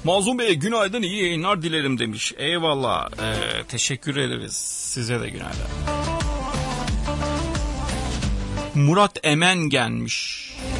Mazlum Bey günaydın, iyi yayınlar dilerim demiş. Eyvallah, teşekkür ederiz. Size de günaydın. Murat Emen gelmiş.